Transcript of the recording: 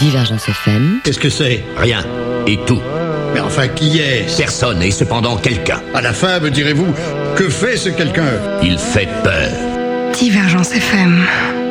Divergence FM. Qu'est-ce que c'est? Rien. Et tout. Mais enfin, qui est-ce? Personne et cependant quelqu'un. À la fin, me direz-vous, que fait ce quelqu'un? Il fait peur. Divergence FM.